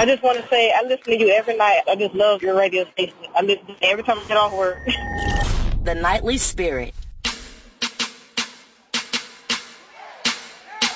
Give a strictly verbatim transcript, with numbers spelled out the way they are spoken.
I just want to say I listen to you every night. I just love your radio station. I listen every time I get off work. The Nightly Spirit